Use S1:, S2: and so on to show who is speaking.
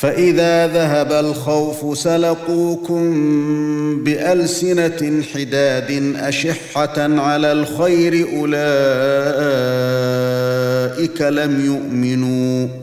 S1: فإذا ذهب الخوف سلقوكم بألسنة حداد أشحة على الخير أولئك لم يؤمنوا